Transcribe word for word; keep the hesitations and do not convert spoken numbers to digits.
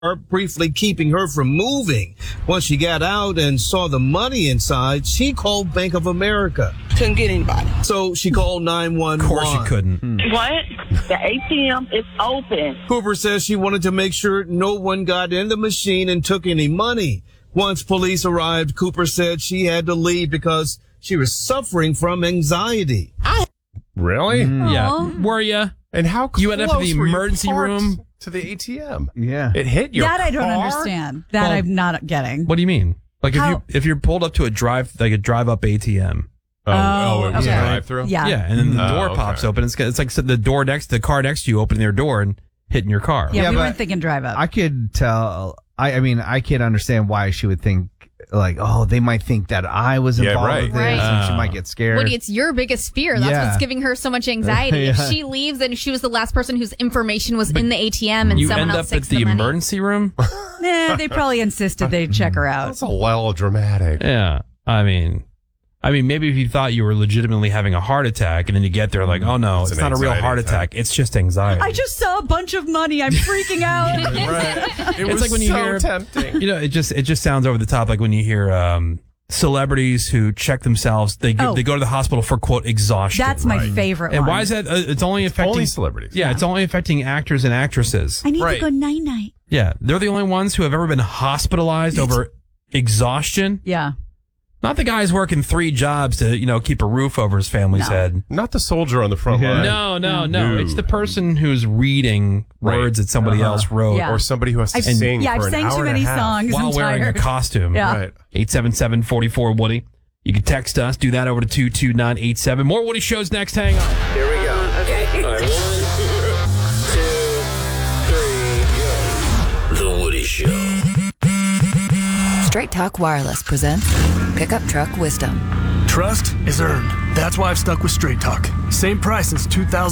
briefly keeping her from moving. Once she got out and saw the money inside, she called Bank of America. Couldn't get anybody. So she called nine one one. Of course you couldn't. Hmm. What? The A T M is open. Cooper says she wanted to make sure no one got in the machine and took any money. Once police arrived, Cooper said she had to leave because she was suffering from anxiety. Really? Mm. Yeah. Were you? And how close You ended up in the were you emergency parked room? to the A T M? Yeah. It hit your That I don't car? understand. That Well, I'm not getting. What do you mean? Like if How- you if you're pulled up to a drive like a drive up A T M. Oh, oh, it was okay. a drive-through? Yeah. Yeah, and then the Oh, door okay. pops open. It's it's like the door next the car next to you opening their door and hitting your car. Yeah, Yeah, we but weren't thinking drive up. I could tell. I, I mean, I could understand why she would think, like, oh, they might think that I was Yeah, involved right. with this, Right. and she Oh. might get scared. Woody, it's your biggest fear. That's Yeah. what's giving her so much anxiety. If Yeah. she leaves and she was the last person whose information was in the A T M and You someone end else up at takes the, the, money. emergency room? Nah, they probably insisted they'd check her out. That's a little dramatic. Yeah. I mean I mean maybe if you thought you were legitimately having a heart attack and then you get there like, oh no, It's it's, an not a real anxiety heart attack. attack. It's just anxiety. I just saw a bunch of money. I'm freaking out. Right. It It's was like when you so hear- tempting. You know, it just it just sounds over the top like when you hear um celebrities who check themselves, they go, Oh. they go to the hospital for quote exhaustion. That's my favorite And one. why is that? Uh, it's only affecting Only celebrities. Yeah, it's only affecting actors and actresses. I need Right. to go night night. Yeah, they're the only ones who have ever been hospitalized over exhaustion. Yeah. Not the guys working three jobs to, you know, keep a roof over his family's No. head. Not the soldier on the front Yeah. line. No, no, no. No. It's the person who's reading Right. words that somebody Uh-huh. else wrote Yeah. Or somebody who has to I've, sing yeah, for I've an sang hour too and a many half. songs. while I'm wearing a tired. costume. Yeah. Right. eight seven seven, four four, Woody. You can text us. Do that over to two two nine eight seven. More Woody shows next. Hang on. Here we go. Okay. All right, one, two, three, go. The Woody Show. Straight Talk Wireless presents Pickup Truck Wisdom. Trust is earned. That's why I've stuck with Straight Talk. Same price since two thousand.